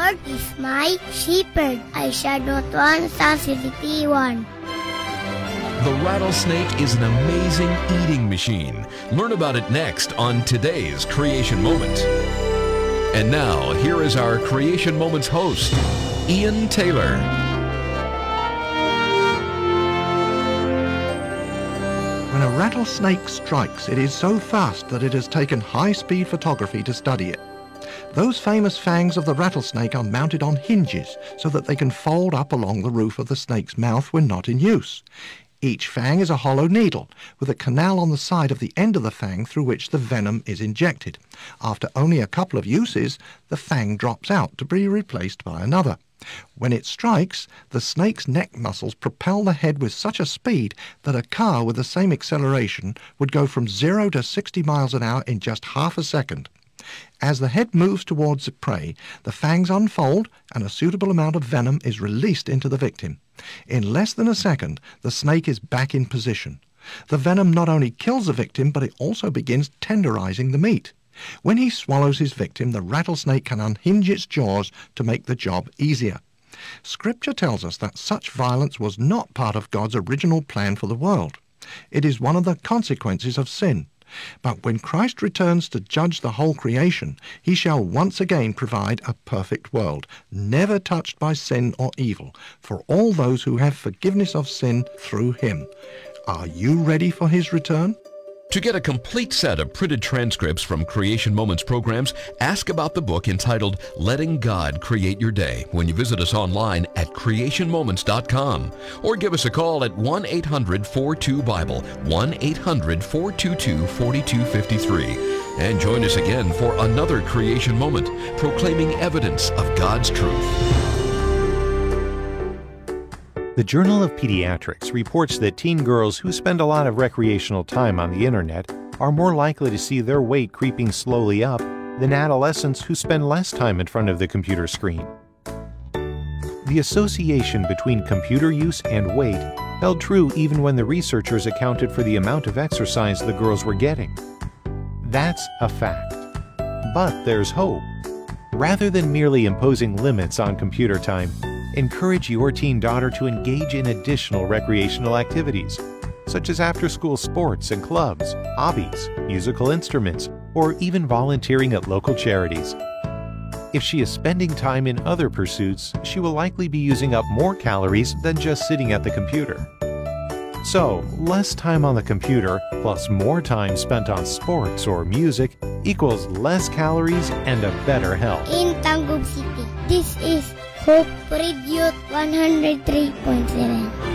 Lord is my shepherd. I shall not want. Psalm 51. The rattlesnake is an amazing eating machine. Learn about it next on today's Creation Moment. And now, here is our Creation Moments host, Ian Taylor. When a rattlesnake strikes, it is so fast that it has taken high-speed photography to study it. Those famous fangs of the rattlesnake are mounted on hinges so that they can fold up along the roof of the snake's mouth when not in use. Each fang is a hollow needle with a canal on the side of the end of the fang through which the venom is injected. After only a couple of uses, the fang drops out to be replaced by another. When it strikes, the snake's neck muscles propel the head with such a speed that a car with the same acceleration would go from 0 to 60 miles an hour in just half a second. As the head moves towards the prey, the fangs unfold and a suitable amount of venom is released into the victim. In less than a second, the snake is back in position. The venom not only kills the victim, but it also begins tenderizing the meat. When he swallows his victim, the rattlesnake can unhinge its jaws to make the job easier. Scripture tells us that such violence was not part of God's original plan for the world. It is one of the consequences of sin. But when Christ returns to judge the whole creation, he shall once again provide a perfect world, never touched by sin or evil, for all those who have forgiveness of sin through him. Are you ready for his return? To get a complete set of printed transcripts from Creation Moments programs, ask about the book entitled Letting God Create Your Day when you visit us online at creationmoments.com or give us a call at 1-800-42-BIBLE, 1-800-422-4253. And join us again for another Creation Moment, proclaiming evidence of God's truth. The Journal of Pediatrics reports that teen girls who spend a lot of recreational time on the internet are more likely to see their weight creeping slowly up than adolescents who spend less time in front of the computer screen. The association between computer use and weight held true even when the researchers accounted for the amount of exercise the girls were getting. That's a fact. But there's hope. Rather than merely imposing limits on computer time, encourage your teen daughter to engage in additional recreational activities, such as after-school sports and clubs, hobbies, musical instruments, or even volunteering at local charities. If she is spending time in other pursuits, she will likely be using up more calories than just sitting at the computer. So, less time on the computer plus more time spent on sports or music equals less calories and a better health. In Tangub City, this is Hope Radio 103.7.